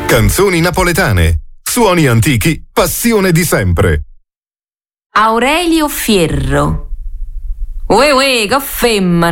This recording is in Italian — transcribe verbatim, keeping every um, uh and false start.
Canzoni napoletane, suoni antichi, passione di sempre. Aurelio Fierro. Uè uè, che femmina!